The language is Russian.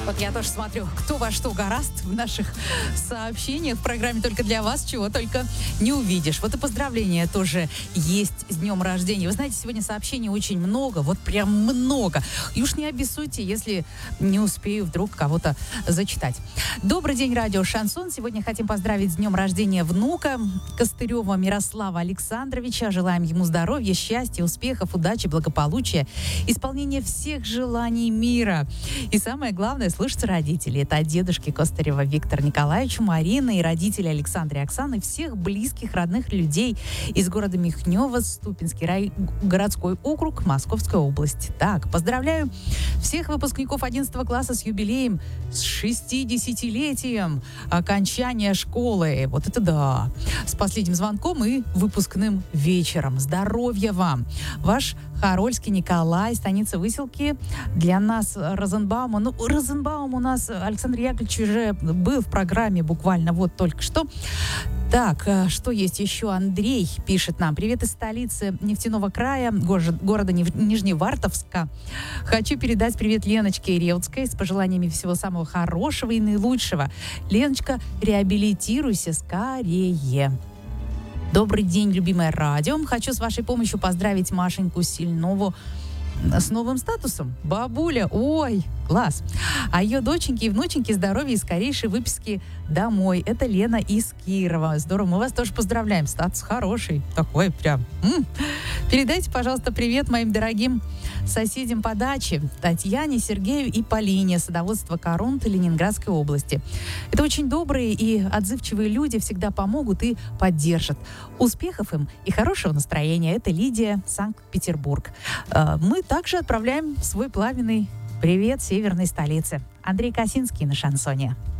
Вот я тоже смотрю, кто во что гораст в наших сообщениях. В программе «Только для вас» чего только не увидишь. Вот и поздравления тоже есть с днем рождения. Вы знаете, сегодня сообщений очень много, вот прям много. И уж не обессудьте, если не успею вдруг кого-то зачитать. Добрый день, радио «Шансон». Сегодня хотим поздравить с днем рождения внука Костырева Мирослава Александровича. Желаем ему здоровья, счастья, успехов, удачи, благополучия, исполнения всех желаний мира. И самое главное, слушаться родителей. Это от дедушки Костырева Виктора Николаевича, Марины и родителей Александры и Оксаны, всех близких, родных людей из города Михнево, Ступинский городской округ, Московская область. Так, поздравляю всех выпускников 11 класса с юбилеем, с 60-летием окончания школы. Вот это да! С последним звонком и выпускным вечером. Здоровья вам! Ваш Харольский Николай, станица Выселки. Для нас Розенбаума. Ну, Розенбаум у нас, Александр Яковлевич, уже был в программе буквально вот только что. Так, что есть еще? Андрей пишет нам. Привет из столицы нефтяного края, города Нижневартовска. Хочу передать привет Леночке Реутской с пожеланиями всего самого хорошего и наилучшего. Леночка, реабилитируйся скорее. Добрый день, любимое радио. Хочу с вашей помощью поздравить Машеньку Сильнову с новым статусом. Бабуля, ой, класс. А ее доченьки и внученьки здоровья и скорейшей выписки домой. Это Лена из Кирова. Здорово, мы вас тоже поздравляем. Статус хороший. Такой прям. Передайте, пожалуйста, привет моим дорогим соседям по даче. Татьяне, Сергею и Полине. Садоводство Коронты Ленинградской области. Это очень добрые и отзывчивые люди, всегда помогут и поддержат. Успехов им и хорошего настроения. Это Лидия, Санкт-Петербург. Мы также отправляем свой пламенный привет северной столице. Андрей Косинский на шансоне.